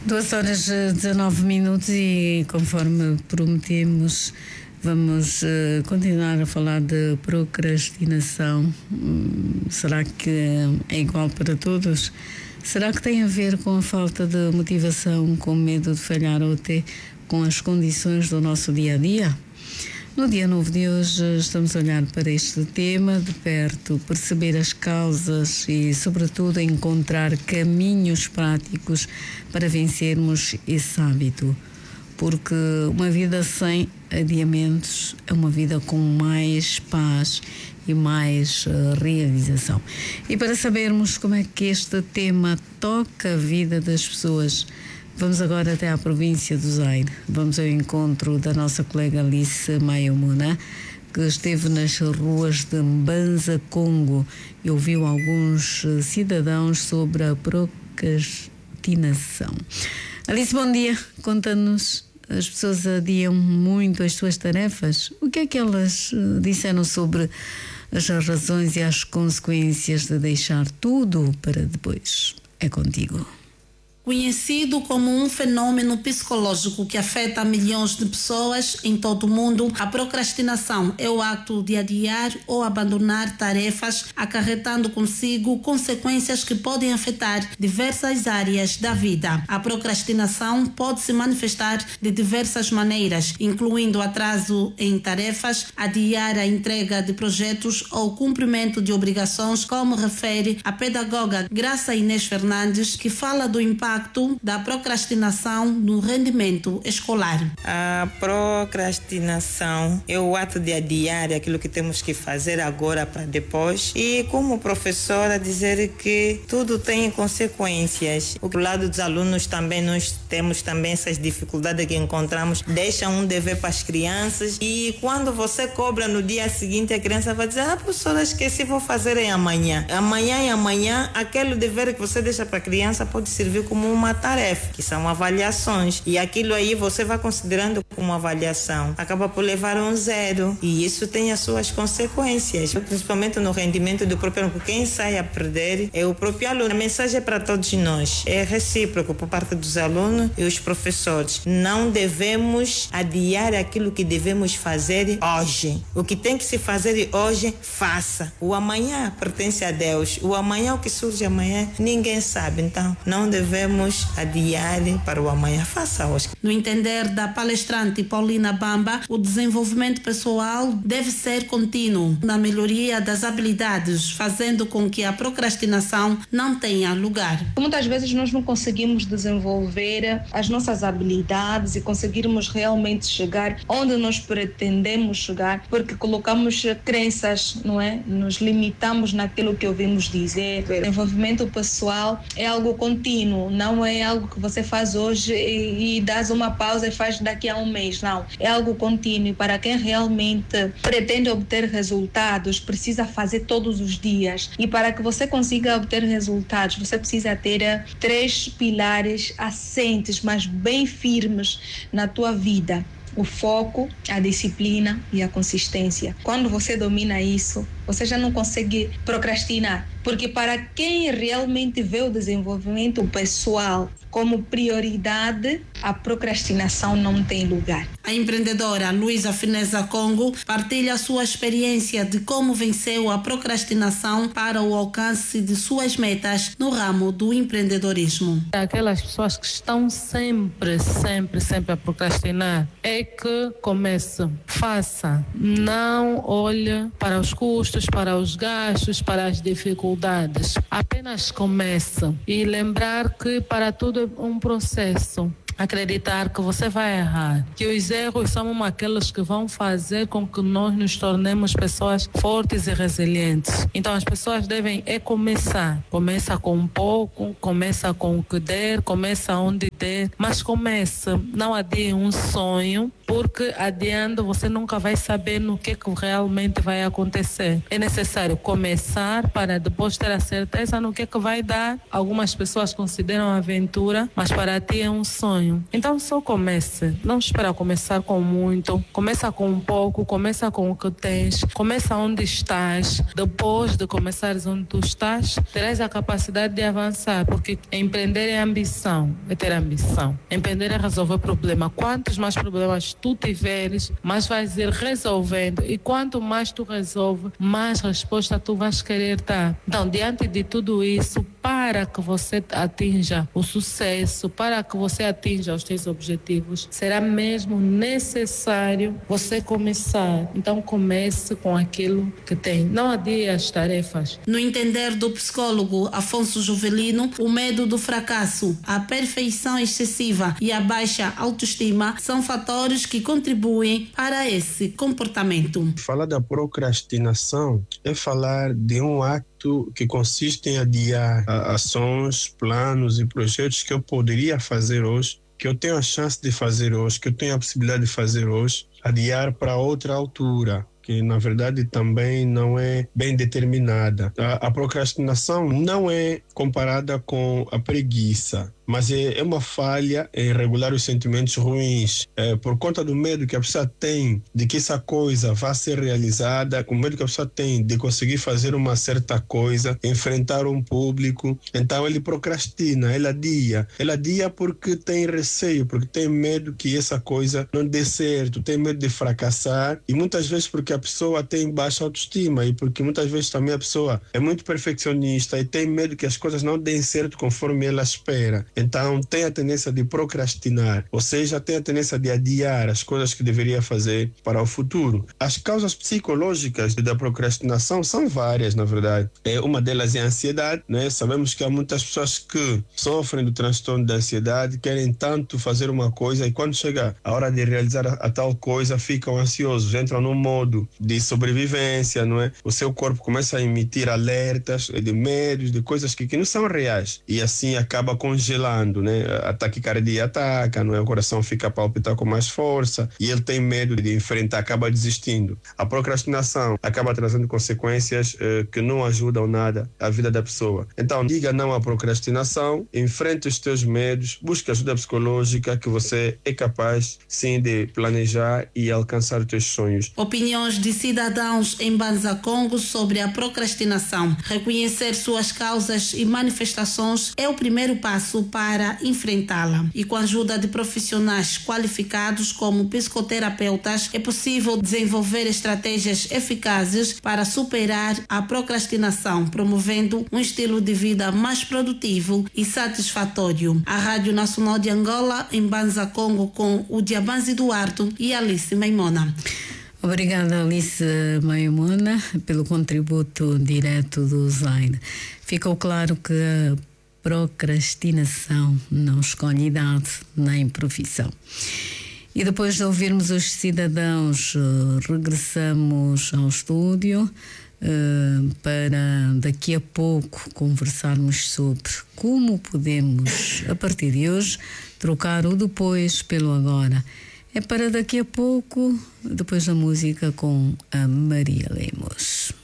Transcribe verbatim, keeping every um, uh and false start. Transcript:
Duas horas e dezanove minutos e, conforme prometemos, vamos uh, continuar a falar de procrastinação. Hum, será que é igual para todos? Será que tem a ver com a falta de motivação, com medo de falhar ou até com as condições do nosso dia a dia? No Dia Novo de hoje estamos a olhar para este tema de perto, perceber as causas e, sobretudo, encontrar caminhos práticos para vencermos esse hábito. Porque uma vida sem adiamentos é uma vida com mais paz e mais uh, realização. E para sabermos como é que este tema toca a vida das pessoas, vamos agora até à província do Zaire. Vamos ao encontro da nossa colega Alice Mayomuna, que esteve nas ruas de Mbanza, Congo, e ouviu alguns cidadãos sobre a procrastinação. Alice, bom dia. Conta-nos, as pessoas adiam muito as suas tarefas. O que é que elas disseram sobre as razões e as consequências de deixar tudo para depois? É contigo. Conhecido como um fenômeno psicológico que afeta milhões de pessoas em todo o mundo, a procrastinação é o ato de adiar ou abandonar tarefas, acarretando consigo consequências que podem afetar diversas áreas da vida. A procrastinação pode se manifestar de diversas maneiras, incluindo atraso em tarefas, adiar a entrega de projetos ou cumprimento de obrigações, como refere a pedagoga Graça Inês Fernandes, que fala do impacto da procrastinação no rendimento escolar. A procrastinação é o ato de adiar aquilo que temos que fazer agora para depois, e como professora dizer que tudo tem consequências. O lado dos alunos também, nós temos também essas dificuldades que encontramos, deixam um dever para as crianças e quando você cobra no dia seguinte, a criança vai dizer: ah, professora, esqueci, vou fazer em amanhã. Amanhã e amanhã, aquele dever que você deixa para a criança pode servir como uma tarefa, que são avaliações, e aquilo aí você vai considerando como avaliação, acaba por levar um zero, e isso tem as suas consequências, principalmente no rendimento do próprio aluno. Quem sai a perder é o próprio aluno. A mensagem é para todos nós, é recíproco por parte dos alunos e os professores. Não devemos adiar aquilo que devemos fazer hoje. O que tem que se fazer hoje, faça. O amanhã pertence a Deus. O amanhã, o que surge amanhã, ninguém sabe. Então, não devemos adiar para o amanhã. Faça hoje. No entender da palestrante Paulina Bamba, o desenvolvimento pessoal deve ser contínuo na melhoria das habilidades, fazendo com que a procrastinação não tenha lugar. Muitas vezes nós não conseguimos desenvolver as nossas habilidades e conseguirmos realmente chegar onde nós pretendemos chegar, porque colocamos crenças, não é? Nos limitamos naquilo que ouvimos dizer. O desenvolvimento pessoal é algo contínuo, não é algo que você faz hoje e, e dás uma pausa e faz daqui a um mês, não. É algo contínuo, e para quem realmente pretende obter resultados, precisa fazer todos os dias. E para que você consiga obter resultados, você precisa ter três pilares assentes, mas bem firmes na tua vida: o foco, a disciplina e a consistência. Quando você domina isso, você já não consegue procrastinar, porque para quem realmente vê o desenvolvimento pessoal como prioridade, a procrastinação não tem lugar. A empreendedora Luísa Fineza Congo partilha sua experiência de como venceu a procrastinação para o alcance de suas metas no ramo do empreendedorismo. Aquelas pessoas que estão sempre, sempre, sempre a procrastinar, é que comece, faça, não olhe para os custos, para os gastos, para as dificuldades. Apenas comece e lembrar que para tudo é um processo. Acreditar que você vai errar, que os erros são aqueles que vão fazer com que nós nos tornemos pessoas fortes e resilientes. Então as pessoas devem é começar. Começa com um pouco, começa com o que der, começa onde der, mas começa. Não adie um sonho, porque adiando você nunca vai saber no que, que realmente vai acontecer. É necessário começar para depois ter a certeza no que, que vai dar. Algumas pessoas consideram aventura, mas para ti é um sonho. sonho. Então só comece. Não espera começar com muito. Começa com um pouco, começa com o que tens, começa onde estás. Depois de começares onde tu estás, terás a capacidade de avançar, porque empreender é ambição, é ter ambição. Empreender é resolver problema. Quantos mais problemas tu tiveres, mais vais ir resolvendo, e quanto mais tu resolves, mais resposta tu vais querer dar. Então, diante de tudo isso, para que você atinja o sucesso, para que você atinja os seus objetivos, será mesmo necessário você começar. Então comece com aquilo que tem. Não adie as tarefas. No entender do psicólogo Afonso Jovelino, o medo do fracasso, a perfeição excessiva e a baixa autoestima são fatores que contribuem para esse comportamento. Falar da procrastinação é falar de um ato que consiste em adiar ações, planos e projetos que eu poderia fazer hoje, que eu tenho a chance de fazer hoje, que eu tenho a possibilidade de fazer hoje, adiar para outra altura, que na verdade também não é bem determinada. A, a procrastinação não é comparada com a preguiça, mas é, é uma falha em regular os sentimentos ruins. É, por conta do medo que a pessoa tem de que essa coisa vá ser realizada, com o medo que a pessoa tem de conseguir fazer uma certa coisa, enfrentar um público, então ele procrastina, ele adia. Ele adia porque tem receio, porque tem medo que essa coisa não dê certo, tem medo de fracassar, e muitas vezes porque a pessoa tem baixa autoestima, e porque muitas vezes também a pessoa é muito perfeccionista e tem medo que as coisas não deem certo conforme ela espera. Então tem a tendência de procrastinar, ou seja, tem a tendência de adiar as coisas que deveria fazer para o futuro. As causas psicológicas da procrastinação são várias, na verdade. É, uma delas é a ansiedade, né? Sabemos que há muitas pessoas que sofrem do transtorno da ansiedade, querem tanto fazer uma coisa e quando chega a hora de realizar a, a tal coisa, ficam ansiosos, entram num modo de sobrevivência, não é? O seu corpo começa a emitir alertas de medos, de coisas que, que não são reais, e assim acaba congelando, né? A taquicardia ataca, não é? O coração fica a palpitar com mais força e ele tem medo de enfrentar, acaba desistindo. A procrastinação acaba trazendo consequências eh, que não ajudam nada a vida da pessoa. Então, diga não à procrastinação, enfrente os teus medos, busque ajuda psicológica, que você é capaz, sim, de planejar e alcançar os teus sonhos. Opiniões de cidadãos em Banza Congo sobre a procrastinação. Reconhecer suas causas e manifestações é o primeiro passo para enfrentá-la. E com a ajuda de profissionais qualificados como psicoterapeutas, é possível desenvolver estratégias eficazes para superar a procrastinação, promovendo um estilo de vida mais produtivo e satisfatório. A Rádio Nacional de Angola, em Banza Congo, com o Diabanzi Duarte e Alice Maimona. Obrigada, Alice Maimona, pelo contributo direto do Zaire. Ficou claro que a procrastinação não escolhe idade nem profissão. E depois de ouvirmos os cidadãos, regressamos ao estúdio para daqui a pouco conversarmos sobre como podemos, a partir de hoje, trocar o depois pelo agora. É para daqui a pouco, depois da música com a Maria Lemos.